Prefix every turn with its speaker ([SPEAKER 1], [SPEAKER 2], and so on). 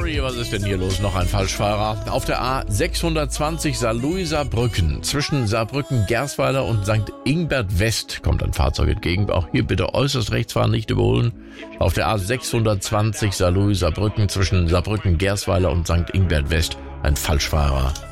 [SPEAKER 1] Sorry, was ist denn hier los? Noch ein Falschfahrer. Auf der A620 Saarlouis-Saarbrücken. Zwischen Saarbrücken-Gersweiler und St. Ingbert West kommt ein Fahrzeug entgegen. Auch hier bitte äußerst rechts fahren, nicht überholen. Auf der A620 Saarlouis-Saarbrücken zwischen Saarbrücken-Gersweiler und St. Ingbert West ein Falschfahrer.